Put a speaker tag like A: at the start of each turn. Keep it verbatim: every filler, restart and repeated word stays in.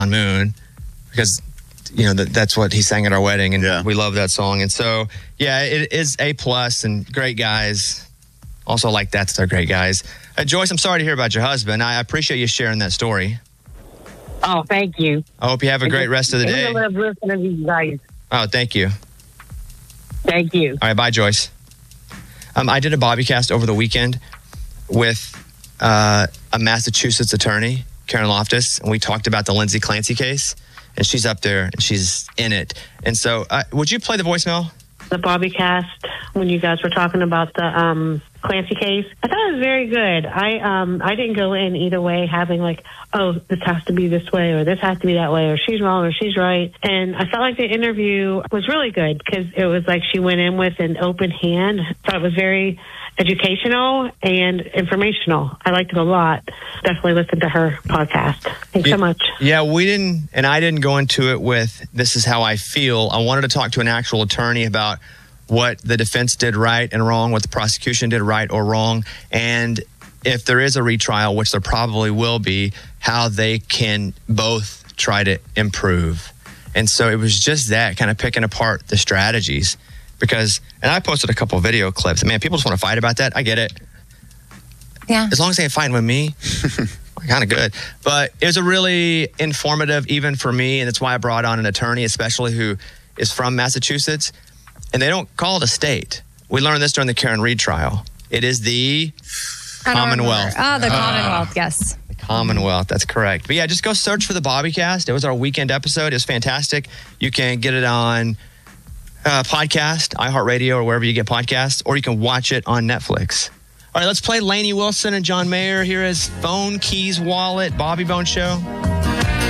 A: Moon because, you know, that, that's what he sang at our wedding, and
B: yeah.
A: we love that song. And so, yeah, it is A plus and great guys. Also like that's they're great guys. Uh, Joyce, I'm sorry to hear about your husband. I appreciate you sharing that story.
C: Oh, thank you.
A: I hope you have a great rest of the day.
C: I love listening to you guys.
A: Oh, thank you.
C: Thank you.
A: All right, bye, Joyce. Um, I did a Bobbycast over the weekend with uh, a Massachusetts attorney, Karen Loftus, and we talked about the Lindsay Clancy case, and she's up there, and she's in it. And so, uh, would you play the voicemail?
D: The Bobbycast, when you guys were talking about the um, Clancy case, I thought it was very good. I um, I didn't go in either way having like, oh, this has to be this way or this has to be that way or she's wrong or she's right. And I felt like the interview was really good because it was like she went in with an open hand. I thought it was very educational and informational. I liked it a lot. Definitely listen to her podcast. Thanks
A: yeah,
D: so much.
A: Yeah, we didn't, and I didn't go into it with, this is how I feel. I wanted to talk to an actual attorney about what the defense did right and wrong, what the prosecution did right or wrong, and if there is a retrial, which there probably will be, how they can both try to improve. And so it was just that, kind of picking apart the strategies. Because, and I posted a couple of video clips. Man, people just want to fight about that. I get it.
E: Yeah.
A: As long as they ain't fighting with me, kind of good. But it was a really informative, even for me, and that's why I brought on an attorney, especially who is from Massachusetts. And they don't call it a state. We learned this during the Karen Reed trial. It is the Commonwealth.
E: Oh, the
A: uh,
E: Commonwealth, yes.
A: The Commonwealth, that's correct. But yeah, just go search for the Bobbycast. It was our weekend episode. It was fantastic. You can get it on uh, podcast, iHeartRadio, or wherever you get podcasts, or you can watch it on Netflix. All right, let's play Lainey Wilson and John Mayer. Here is Phone, Keys, Wallet, Bobby Bone Show.